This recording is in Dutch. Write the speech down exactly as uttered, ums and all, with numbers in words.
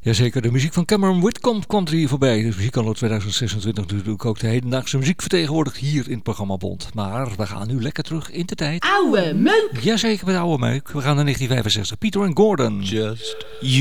Jazeker, de muziek van Cameron Whitcomb komt er hier voorbij. De muziek al twintig zesentwintig natuurlijk ook de hedendaagse muziek vertegenwoordigd hier in het programma Bond. Maar we gaan nu lekker terug in de tijd. Oude meuk! Jazeker, met oude meuk. We gaan naar negentien vijfenzestig. Peter and Gordon. Just